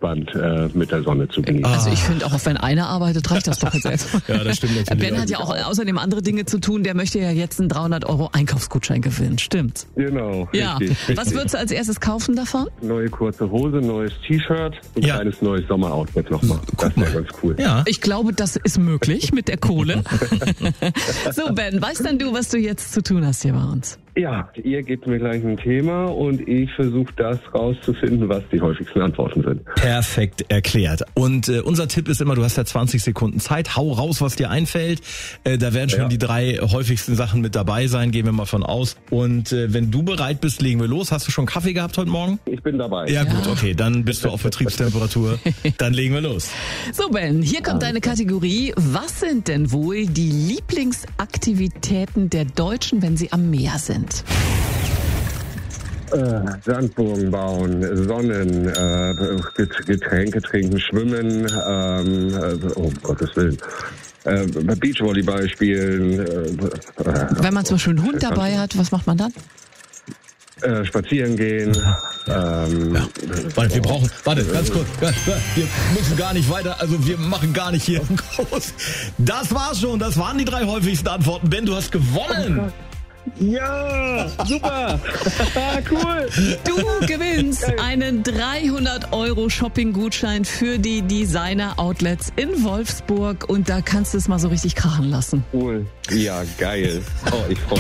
entspannt mit der Sonne zu genießen. Also ich finde auch wenn einer arbeitet, reicht das doch jetzt erstmal. Ja, das stimmt natürlich. Ben hat ja auch außerdem andere Dinge zu tun. Der möchte ja jetzt einen 300 € Einkaufsgutschein gewinnen. Stimmt. Genau. Ja. Richtig. Was würdest du als erstes kaufen davon? Neue kurze Hose, neues T-Shirt, ein kleines neues Sommeroutfit nochmal. Das wäre ganz cool. Ja. Ich glaube, das ist möglich mit der Kohle. So, Ben, weißt dann du, was du jetzt zu tun hast hier bei uns? Ja, ihr gebt mir gleich ein Thema und ich versuche das rauszufinden, was die häufigsten Antworten sind. Perfekt erklärt. Und unser Tipp ist immer, du hast ja 20 Sekunden Zeit, hau raus, was dir einfällt. Da werden schon die 3 häufigsten Sachen mit dabei sein, gehen wir mal von aus. Und wenn du bereit bist, legen wir los. Hast du schon Kaffee gehabt heute Morgen? Ich bin dabei. Ja gut, okay, dann bist du auf Betriebstemperatur. Dann legen wir los. So, Ben, hier kommt deine Kategorie. Was sind denn wohl die Lieblingsaktivitäten der Deutschen, wenn sie am Meer sind? Sandburgen bauen, Sonnen, Getränke trinken, schwimmen, um Gottes Willen. Beachvolleyball spielen. Wenn man zum Beispiel einen Hund dabei hat, was macht man dann? Spazieren gehen. Warte, ganz kurz. Wir müssen gar nicht weiter, also wir machen gar nicht hier groß. Das war's schon, das waren die 3 häufigsten Antworten. Ben, du hast gewonnen. Ja, super. Cool. Du gewinnst einen 300 € Shopping-Gutschein für die Designer-Outlets in Wolfsburg und da kannst du es mal so richtig krachen lassen. Cool. Ja, geil. Oh, ich freue mich.